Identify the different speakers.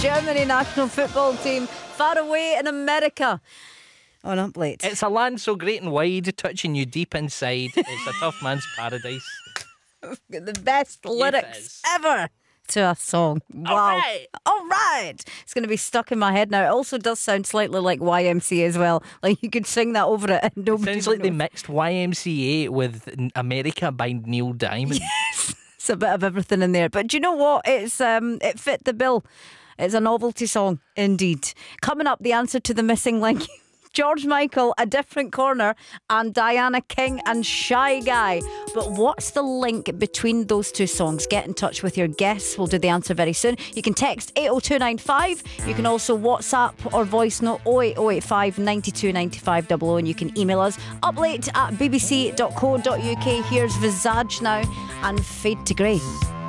Speaker 1: Germany national football team far away in America on Up Late.
Speaker 2: It's a land so great and wide, touching you deep inside. It's a tough man's paradise.
Speaker 1: The best lyrics ever to a song. Wow. All right. It's going to be stuck in my head now. It also does sound slightly like YMCA as well. Like you could sing that over it and nobody
Speaker 2: Sounds like
Speaker 1: knows.
Speaker 2: they mixed YMCA with America by Neil Diamond.
Speaker 1: Yes. It's a bit of everything in there. But do you know what? It fit the bill. It's a novelty song indeed. Coming up, the answer to the missing link. George Michael, A Different Corner, and Diana King and Shy Guy. But what's the link between those two songs? Get in touch with your guess. We'll do the answer very soon. You can text 80295. You can also WhatsApp or voice note 08085 92 95 00, and you can email us uplate@bbc.co.uk. Here's Visage now and Fade to Grey.